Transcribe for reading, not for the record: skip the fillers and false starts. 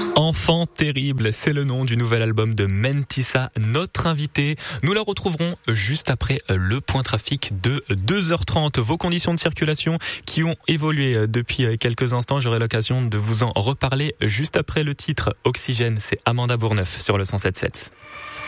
Enfant terrible, c'est le nom du nouvel album de Mentissa, notre invité. Nous la retrouverons juste après le point trafic de 2h30. Vos conditions de circulation qui ont évolué depuis quelques instants. J'aurai l'occasion de vous en reparler juste après le titre Oxygène. C'est Amanda Bourneuf sur le 107.7.